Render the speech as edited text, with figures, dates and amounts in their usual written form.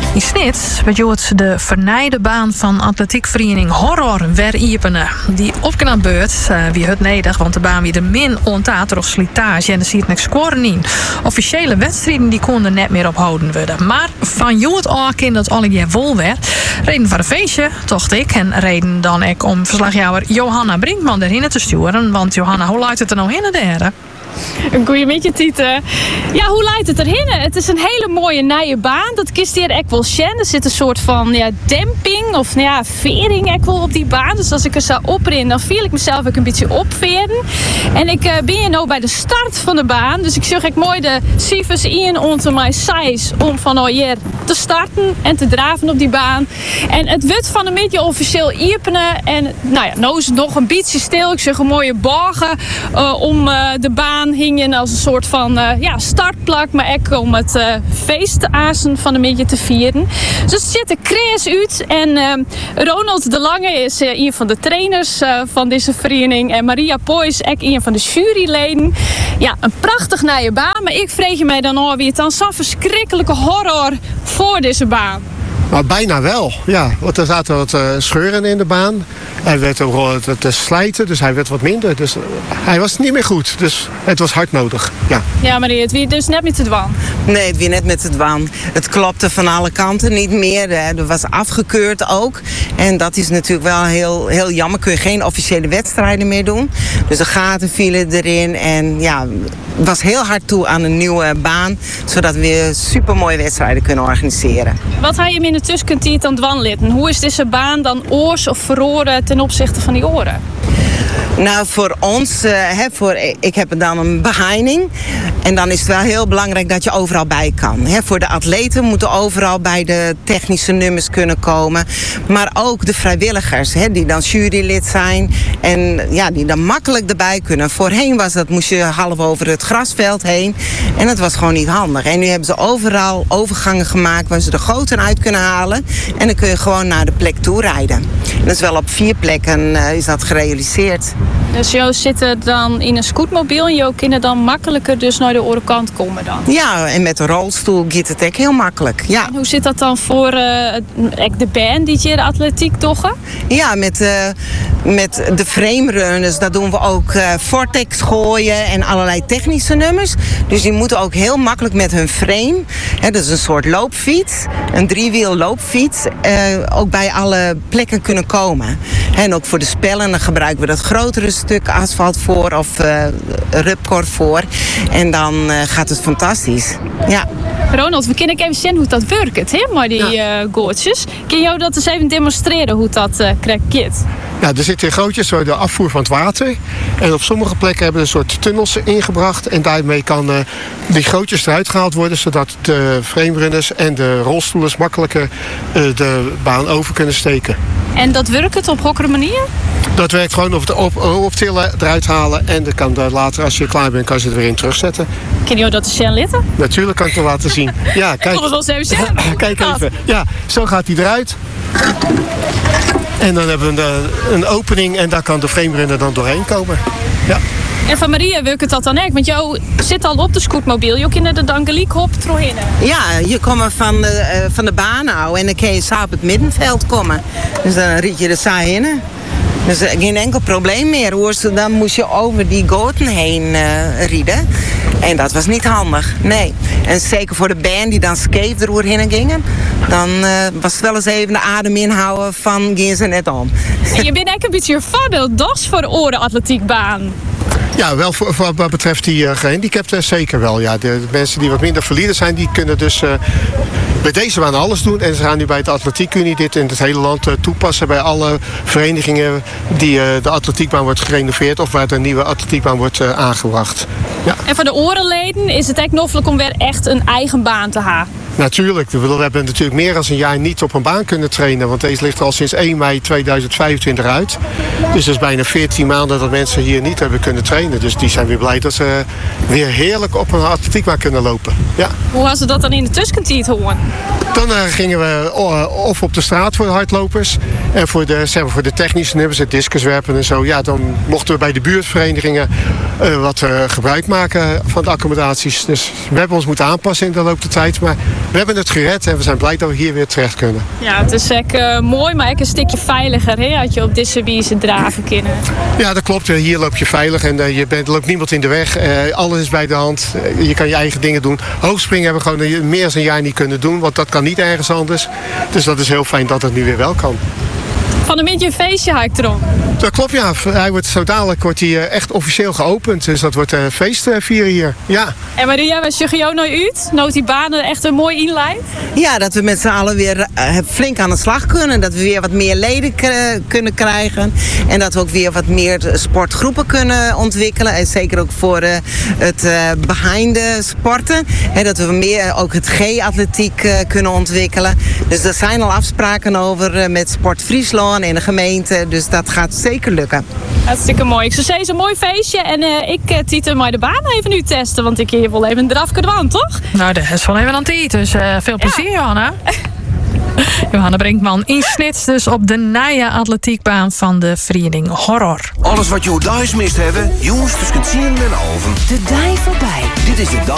In Snit bedoelt de vernijde baan van atletiekvereniging Horror weer iepenen. Die opknapbeurt wie het nedig, want de baan wie er min ontaat of slijtage en er ziet niks scoren in. Officiële wedstrijden die konden net meer ophouden worden. Maar van Joet Orkin dat alle jaar vol werd. Reden voor een feestje, tocht ik. En reden dan ik om verslagjouwer Johanna Brinkman erheen te sturen. Want Johanna, hoe luidt het er nou in de Een goeiemiddag, Tieten. Ja, hoe leidt het erheen? Het is een hele mooie nieuwe baan. Dat kist hier echt wel zien. Er zit een soort van demping of vering echt wel op die baan. Dus als ik er zou oprin, dan viel ik mezelf ook een beetje opveren. En ik ben hier nu bij de start van de baan. Dus ik zeg ik mooi de cijfers in onder mijn size om van hier te starten en te draven op die baan. En het wordt van een beetje officieel openen. En nou is het nog een beetje stil. Ik zeg een mooie borgen om de baan hingen als een soort van startplak, maar ook om het feestazen van een beetje te vieren. Dus het ziet er krees uit. En Ronald de Lange is een van de trainers van deze vereniging. En Maria Poy is ook een van de juryleden. Ja, een prachtig nieuwe baan. Maar ik vreeg je mij dan al wie het dan zo'n verschrikkelijke horror voor deze baan. Maar bijna wel, ja. Want er zaten wat scheuren in de baan. Hij werd ook te slijten, dus hij werd wat minder. Dus hij was niet meer goed. Dus het was hard nodig, ja. Ja, Marie, het wie dus net met het dwan. Nee, het wie net met het dwan. Het klopte van alle kanten niet meer. Er was afgekeurd ook. En dat is natuurlijk wel heel jammer. Kun je geen officiële wedstrijden meer doen. Dus de gaten vielen erin. En ja, het was heel hard toe aan een nieuwe baan. Zodat we weer supermooie wedstrijden kunnen organiseren. Wat ga je in de tussentijd aan dwan litten? Hoe is deze baan dan oors of verloren ten opzichte van die oren? Nou, voor ons, ik heb dan een beheining. En dan is het wel heel belangrijk dat je overal bij kan. Voor de atleten moeten overal bij de technische nummers kunnen komen. Maar ook de vrijwilligers, die dan jurylid zijn. En ja, die dan makkelijk erbij kunnen. Voorheen moest je half over het grasveld heen. En dat was gewoon niet handig. En nu hebben ze overal overgangen gemaakt waar ze de goten uit kunnen halen. En dan kun je gewoon naar de plek toe rijden. En dat is wel op 4 plekken is dat gerealiseerd. Dus jou zitten dan in een scootmobiel en jou kunnen dan makkelijker dus naar de overkant komen dan? Ja, en met een rolstoel gaat het ook heel makkelijk. Ja. En hoe zit dat dan voor de band die je de atletiek toch? Ja, met de framerunners, dat doen we ook vortex gooien en allerlei technische nummers. Dus die moeten ook heel makkelijk met hun frame, dat is een soort loopfiets, een 3-wiel loopfiets, ook bij alle plekken kunnen komen. En ook voor de spellen, dan gebruiken we dat grotere stuk asfalt voor of rubkord voor. En dan gaat het fantastisch. Ja. Ronald, we kunnen even zien hoe dat werkt, hè, maar die gootjes. Kun je dat eens even demonstreren hoe dat krijgt? Ja, er zitten gootjes voor de afvoer van het water. En op sommige plekken hebben we een soort tunnels ingebracht. En daarmee kan die gootjes eruit gehaald worden, zodat de framerunners en de rolstoelers makkelijker de baan over kunnen steken. En dat werkt op welke manier? Dat werkt gewoon optillen, eruit halen. En dan kan later, als je klaar bent, kan je ze er weer in terugzetten. Kun je dat eens litten? Natuurlijk kan ik het laten zien. Ja, kijk. Ik wil het wel eens even zien. Kijk even. Ja, zo gaat hij eruit. En dan hebben we een opening en daar kan de framerunner dan doorheen komen. Ja. En van Maria werkt dat dan echt? Want jou zit al op de scootmobiel. Je kunt er dan gelijk op terugin. Ja, je komt van de baan nou en dan kun je zo op het middenveld komen. Dus dan riet je er zo in. Dus geen enkel probleem meer. Dan moest je over die goten heen rieden. En dat was niet handig, nee. En zeker voor de band die dan skate eroverheen gingen, dan was het wel eens even de adem inhouden van gaan ze net om. En je bent eigenlijk een beetje een voorbeeld, dus voor de orenatletiekbaan. Ja, wel voor wat betreft die gehandicapten zeker wel. Ja. De mensen die wat minder valide zijn, die kunnen dus bij deze baan alles doen. En ze gaan nu bij de Atletiekunie dit in het hele land toepassen. Bij alle verenigingen die de atletiekbaan wordt gerenoveerd of waar de nieuwe atletiekbaan wordt aangebracht. Ja. En voor de orenleden is het echt noffelijk om weer echt een eigen baan te hebben. Natuurlijk. We hebben natuurlijk meer dan een jaar niet op een baan kunnen trainen. Want deze ligt er al sinds 1 mei 2025 uit. Dus dat is bijna 14 maanden dat mensen hier niet hebben kunnen trainen. Dus die zijn weer blij dat ze weer heerlijk op een atletiekbaan kunnen lopen. Ja. Hoe hadden ze dat dan in de tussentijd horen? Dan gingen we of op de straat voor de hardlopers. En voor de technische nummers, het discuswerpen en zo. Ja, dan mochten we bij de buurtverenigingen wat gebruik maken van de accommodaties. Dus we hebben ons moeten aanpassen in de loop der tijd. Maar we hebben het gered en we zijn blij dat we hier weer terecht kunnen. Ja, het is echt mooi, maar ook een stukje veiliger, hè? Had je op deze wijze draven kunnen. Ja, dat klopt. Hier loop je veilig en er loopt niemand in de weg. Alles is bij de hand. Je kan je eigen dingen doen. Hoogspringen hebben we gewoon meer dan een jaar niet kunnen doen, want dat kan niet ergens anders. Dus dat is heel fijn dat het nu weer wel kan. Van een beetje een feestje haak erom. Dat klopt, ja. Hij wordt zo dadelijk echt officieel geopend. Dus dat wordt een feest vieren hier. Ja. En maar doe jij bij Sugio nou uit? Nou die banen echt een mooi inleidt? Ja, dat we met z'n allen weer flink aan de slag kunnen. Dat we weer wat meer leden kunnen krijgen. En dat we ook weer wat meer sportgroepen kunnen ontwikkelen. En zeker ook voor het behind sporten. En dat we meer ook het G-atletiek kunnen ontwikkelen. Dus er zijn al afspraken over met Sport Friesland en de gemeente. Dus dat gaat zeker lukken. Hartstikke mooi. Ik zou zeggen, het is een mooi feestje. En ik titel maar de baan even nu testen. Want ik hier wel even eraf kunnen, toch? Nou, dat is wel even aan het eten. Dus veel plezier, Johanna. Johanna Brinkman insnitst dus op de nieuwe atletiekbaan van de vereniging Horror. Alles wat je thuis mist hebben, jongens, dus kunt zien en over. De dij voorbij. Dit is de dag